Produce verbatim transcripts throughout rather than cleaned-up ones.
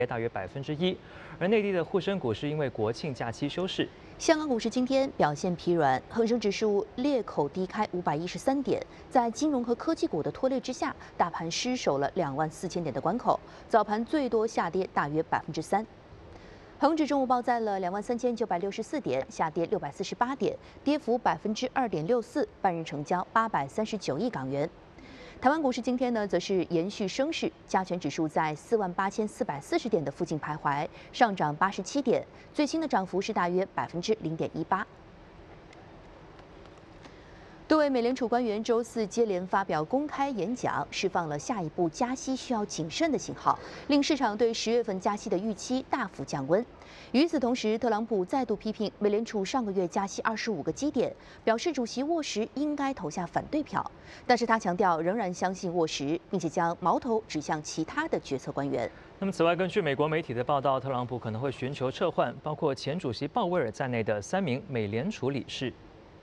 大约百分之一。而内地的沪深股市因为国庆假期休市。 香港股市今天表现疲软，恒生指数裂口低开五百一十三点，在金融和科技股的拖累之下，大盘失守了两万四千点的关口，早盘最多下跌大约百分之三。恒指中午报在了两万三千九百六十四点，下跌六百四十八点，跌幅百分之二点六四，半日成交八百三十九亿港元。台湾股市今天呢，则是延续升势，加权指数在四万八千四百四十点的附近徘徊，上涨八十七点，最新的涨幅是大约百分之零点一八。多位美联储官员周四接连发表公开演讲，释放了下一步加息需要谨慎的信号，令市场对十月份加息的预期大幅降温。与此同时，特朗普再度批评美联储上个月加息二十五个基点，表示主席沃什应该投下反对票。但是他强调仍然相信沃什，并且将矛头指向其他的决策官员。 那么，此外，根据美国媒体的报道，特朗普可能会寻求撤换包括前主席鲍威尔在内的三名美联储理事。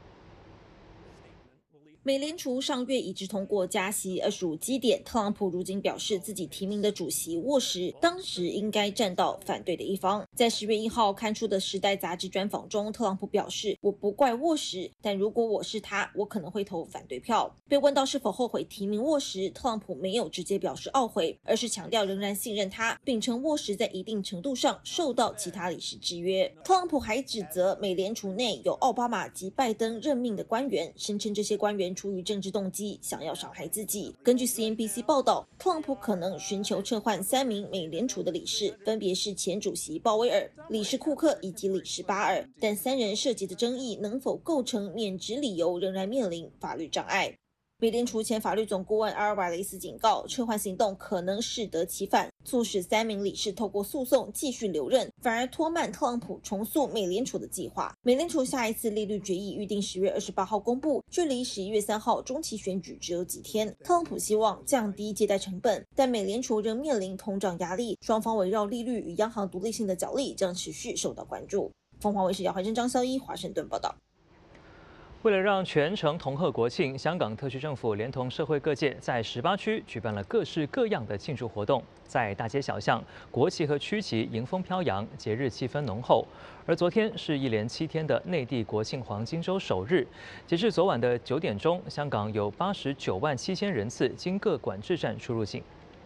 美联储上月一致通过加息二十五基点，特朗普如今表示自己提名的主席沃什当时应该站到反对的一方。在十月一号刊出的《时代》杂志专访中，特朗普表示：“我不怪沃什，但如果我是他，我可能会投反对票。”被问到是否后悔提名沃什，特朗普没有直接表示懊悔，而是强调仍然信任他，并称沃什在一定程度上受到其他理事制约。特朗普还指责美联储内有奥巴马及拜登任命的官员，声称这些官员出于政治动机，想要伤害自己。根据 C N B C 报道，特朗普可能寻求撤换三名美联储的理事，分别是前主席鲍威尔、理事库克以及理事巴尔，但三人涉及的争议能否构成免职理由，仍然面临法律障碍。美联储前法律总顾问阿尔瓦雷斯警告，撤换行动可能适得其反，促使三名理事透过诉讼继续留任，反而拖慢特朗普重塑美联储的计划。美联储下一次利率决议预定十月二十八号公布，距离十一月三号中期选举只有几天。特朗普希望降低借贷成本，但美联储仍面临通胀压力，双方围绕利率与央行独立性的角力将持续受到关注。凤凰卫视姚怀珍、张孝一华盛顿报道。 为了让全城同贺国庆，香港特区政府连同社会各界在十八区举办了各式各样的庆祝活动，在大街小巷，国旗和区旗迎风飘扬，节日气氛浓厚。而昨天是一连七天的内地国庆黄金周首日，截至昨晚的九点钟，香港有八十九万七千人次经各管制站出入境。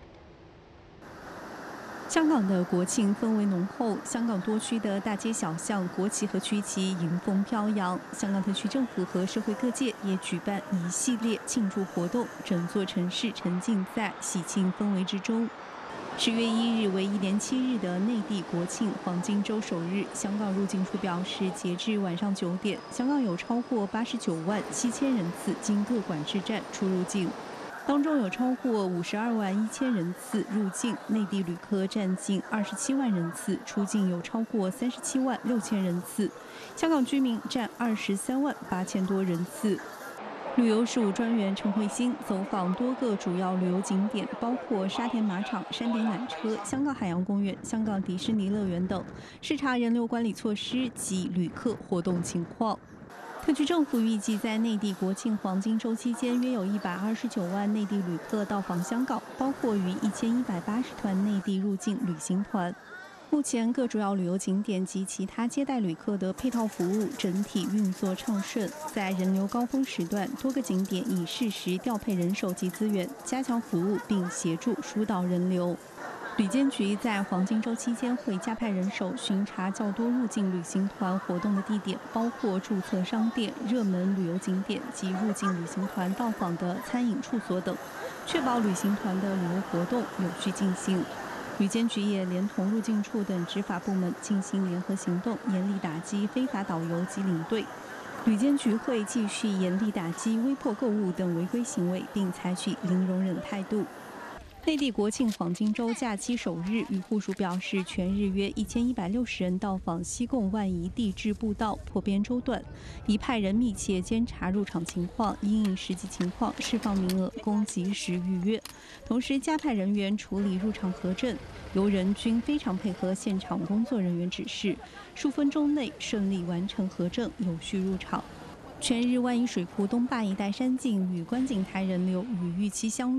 香港的国庆氛围浓厚，香港多区的大街小巷，国旗和区旗迎风飘扬。香港特区政府和社会各界也举办一系列庆祝活动，整座城市沉浸在喜庆氛围之中。十月一日为一连七日的内地国庆黄金周首日，香港入境处表示，截至晚上九点，香港有超过八十九万七千人次经各管制站出入境。当中有超过五十二万一千人次入境，内地旅客占近二十七万人次，出境有超过三十七万六千人次，香港居民占二十三万八千多人次。旅游事务专员陈慧欣走访多个主要旅游景点，包括沙田马场、山顶缆车、香港海洋公园、香港迪士尼乐园等，视察人流管理措施及旅客活动情况。特区政府预计在内地国庆黄金周期间，约有一百二十九万内地旅客到访香港，包括逾一千一百八十团内地入境旅行团。目前各主要旅游景点及其他接待旅客的配套服务整体运作畅顺，在人流高峰时段，多个景点已适时调配人手及资源，加强服务并协助疏导人流。旅监局在黄金周期间会加派人手巡查较多入境旅行团活动的地点，包括注册商店、热门旅游景点及入境旅行团到访的餐饮处所等，确保旅行团的旅游活动有序进行。旅监局也连同入境处等执法部门进行联合行动，严厉打击非法导游及领队。旅监局会继续严厉打击微破购物等违规行为，并采取零容忍态度。内地国庆黄金周假期首日，渔护署表示，全日约一千一百六十人到访西贡万宜地质步道破边洲段，已派人密切监察入场情况，因应实际情况释放名额，供及时预约。同时加派人员处理入场核证，游人均非常配合现场工作人员指示，数分钟内顺利完成核证，有序入场。全日万宜水库东坝一带山径与观景台人流与预期相若。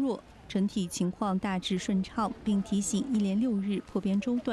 整体情况大致顺畅，并提醒一连六日破边中断。